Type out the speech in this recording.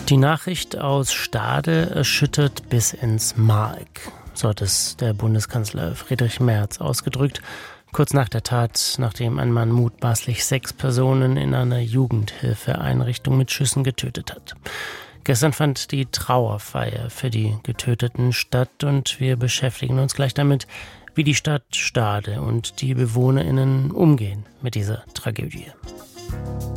Die Nachricht aus Stade erschüttert bis ins Mark. So hat es der Bundeskanzler Friedrich Merz ausgedrückt, kurz nach der Tat, nachdem ein Mann mutmaßlich 6 Personen in einer Jugendhilfeeinrichtung mit Schüssen getötet hat. Gestern fand die Trauerfeier für die Getöteten statt und wir beschäftigen uns gleich damit, wie die Stadt Stade und die BewohnerInnen umgehen mit dieser Tragödie.